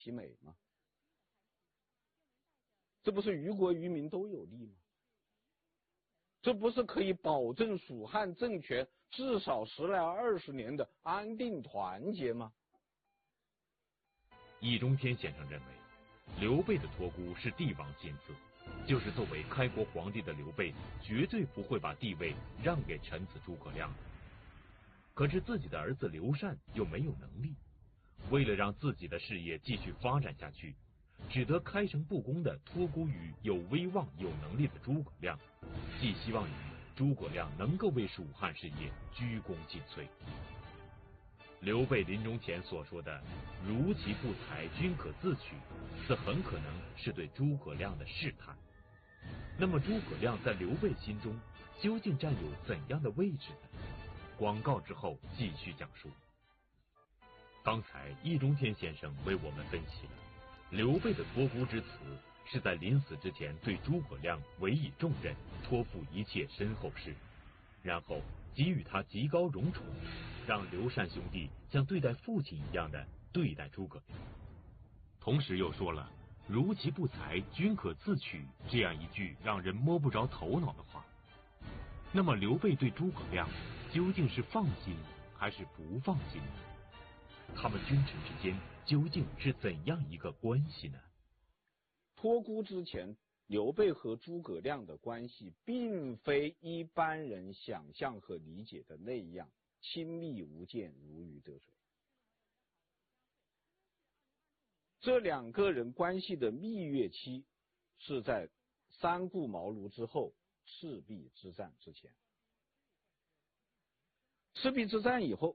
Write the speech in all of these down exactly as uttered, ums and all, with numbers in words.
其美吗？这不是于国于民都有利吗？这不是可以保证蜀汉政权至少十来二十年的安定团结吗？ 易中天先生认为，刘备的托孤是帝王心思，就是作为开国皇帝的刘备，绝对不会把地位让给臣子诸葛亮的。可是自己的儿子刘禅又没有能力，为了让自己的事业继续发展下去，只得开诚布公的托孤于有威望有能力的诸葛亮，寄希望于诸葛亮能够为蜀汉事业鞠躬尽瘁。刘备临终前所说的“如其不才，君可自取”，这很可能是对诸葛亮的试探。那么诸葛亮在刘备心中究竟占有怎样的位置呢？广告之后继续讲述。刚才易中天先生为我们分析了刘备的托孤之词是在临死之前对诸葛亮委以重任，托付一切身后事，然后给予他极高荣宠，让刘禅兄弟像对待父亲一样的对待诸葛亮。同时又说了“如其不才，君可自取”这样一句让人摸不着头脑的话。那么刘备对诸葛亮究竟是放心还是不放心呢？他们君臣之间究竟是怎样一个关系呢？ 托孤之前，刘备和诸葛亮的关系并非一般人想象和理解的那样亲密无间，如鱼得水。这两个人关系的蜜月期是在三顾茅庐之后，赤壁之战之前。赤壁之战以后，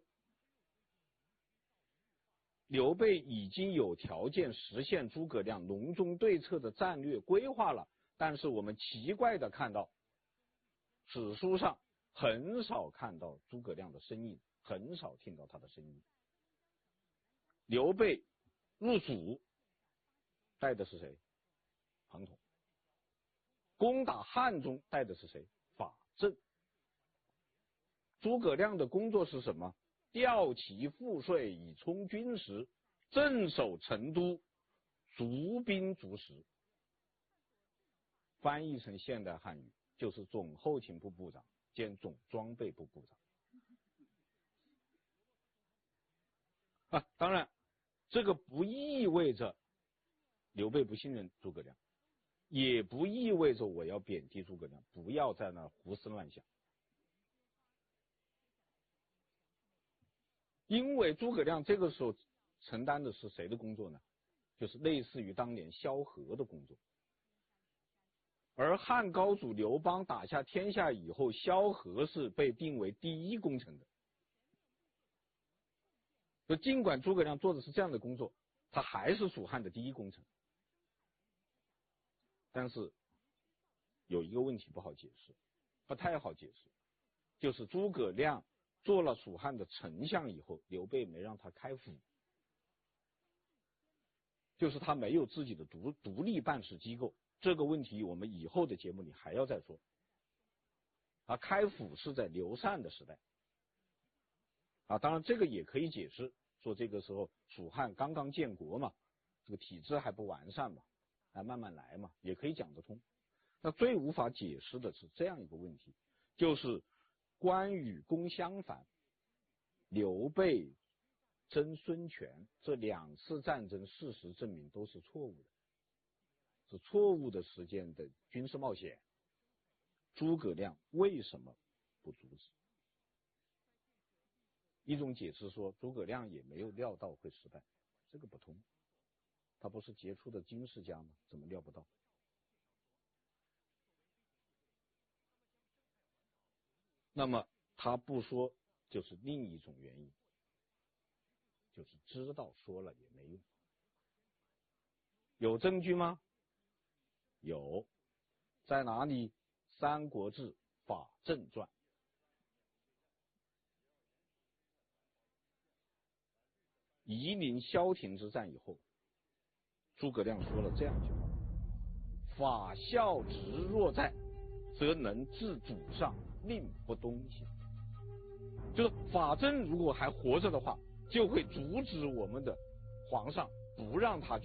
刘备已经有条件实现诸葛亮隆中对策的战略规划了，但是我们奇怪的看到，史书上很少看到诸葛亮的身影，很少听到他的声音。刘备入蜀带的是谁？庞统。攻打汉中带的是谁？法正。诸葛亮的工作是什么？调其赋税以充军时，镇守成都，逐兵逐食。翻译成现代汉语就是总后勤部部长兼总装备部部长。啊，当然，这个不意味着刘备不信任诸葛亮，也不意味着我要贬低诸葛亮，不要在那胡思乱想。因为诸葛亮这个时候承担的是谁的工作呢？就是类似于当年萧何的工作。而汉高祖刘邦打下天下以后，萧何是被定为第一功臣的。就尽管诸葛亮做的是这样的工作，他还是蜀汉的第一功臣。但是有一个问题不好解释，不太好解释，就是诸葛亮做了蜀汉的丞相以后，刘备没让他开府，就是他没有自己的独独立办事机构。这个问题我们以后的节目里还要再说。啊，开府是在刘禅的时代。啊，当然这个也可以解释，说这个时候蜀汉刚刚建国嘛，这个体制还不完善嘛，还慢慢来嘛，也可以讲得通。那最无法解释的是这样一个问题，就是关羽攻襄樊，刘备争孙权，这两次战争事实证明都是错误的，是错误的时间的军事冒险。诸葛亮为什么不阻止？一种解释说诸葛亮也没有料到会失败，这个不通，他不是杰出的军事家吗？怎么料不到？那么他不说就是另一种原因，就是知道说了也没用。有证据吗？有，在哪里？《三国志·法正传》。夷陵萧亭之战以后，诸葛亮说了这样一句话：法孝直若在，则能治主上，令不东西。就是法正如果还活着的话，就会阻止我们的皇上不让他